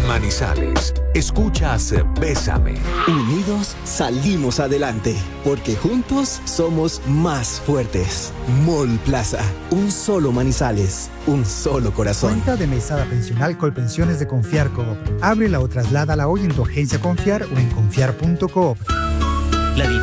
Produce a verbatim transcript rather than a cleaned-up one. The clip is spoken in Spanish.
Manizales, escuchas Bésame. Unidos salimos adelante, porque juntos somos más fuertes. Mall Plaza, un solo Manizales, un solo corazón. Cuenta de mesada pensional Colpensiones de Confiar Coop. Ábrela o trasládala hoy en tu agencia Confiar o en confiar punto coop. La